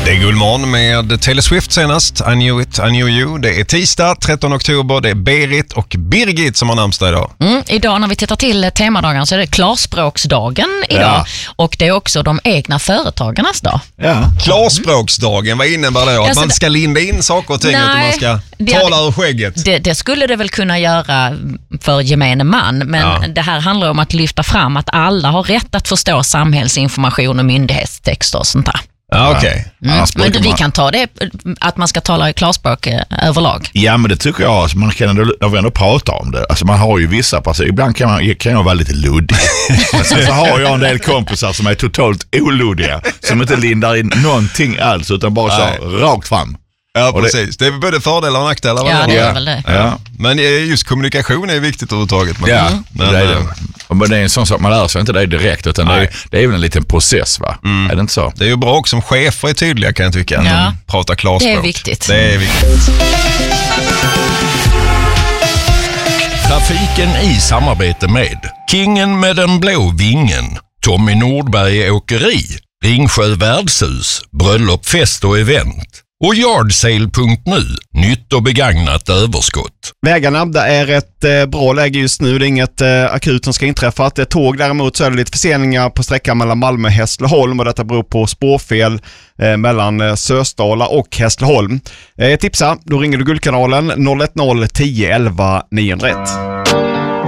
Det är Gullmorgon med Taylor Swift senast, I knew it, I knew you. Det är tisdag, 13 oktober, det är Berit och Birgit som har namnsdag idag. Idag när vi tittar till temadagen så är det klarspråksdagen idag. Ja. Och det är också de egna företagarnas dag. Ja. Klarspråksdagen, vad innebär det? Att man ska linda in saker och ting, att man ska tala ur skägget? Det skulle det väl kunna göra för gemene man, men det här handlar om att lyfta fram att alla har rätt att förstå samhällsinformation och myndighetstexter och sånt där. Ja, okej. Men vi kan ta det att man ska tala i klarspråk överlag. Ja, men det tycker jag. Alltså, man kan ändå prata om det. Alltså, man har ju vissa personer. Ibland kan jag vara lite luddig. Sen så har jag en del kompisar som är totalt oluddiga. Som inte lindar in någonting alls utan bara så rakt fram. Ja, precis. Det är både fördelar och nackdelar. Ja, det är väl det. Ja. Men just kommunikation är viktigt överhuvudtaget. Ja, men det är det. Men det är en sån sak, man lär sig inte det direkt utan det är väl en liten process, va? Är det inte så? Det är ju bra också om chefer är tydliga, kan jag tycka. Att de pratar klarspråk. Det är viktigt. Det är viktigt. Trafiken i samarbete med Kingen med den blå vingen, Tommy Nordberg Åkeri, Ringsjö Värdshus, Bröllop, fest och event och Yardsale.nu, nytt och begagnat överskott. Vägarna, det är ett bra läge just nu. Det är inget akut som ska inträffa. Det är tåg, däremot så är det lite förseningar på sträckan mellan Malmö och Hässleholm och detta beror på spårfel mellan Sösdala och Hässleholm. Tipsa, då ringer du Guldkanalen 010 11 901.